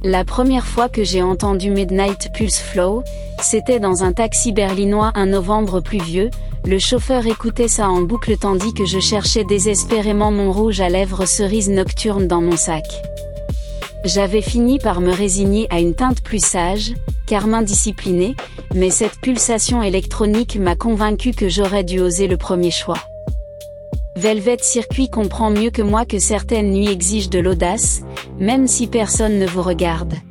La première fois que j'ai entendu Midnight Pulse Flow, c'était dans un taxi berlinois un novembre pluvieux. Le chauffeur écoutait ça en boucle tandis que je cherchais désespérément mon rouge à lèvres cerise nocturne dans mon sac. J'avais fini par me résigner à une teinte plus sage, carmin discipliné, mais cette pulsation électronique m'a convaincu que j'aurais dû oser le premier choix. Velvet Circuit comprend mieux que moi que certaines nuits exigent de l'audace, même si personne ne vous regarde.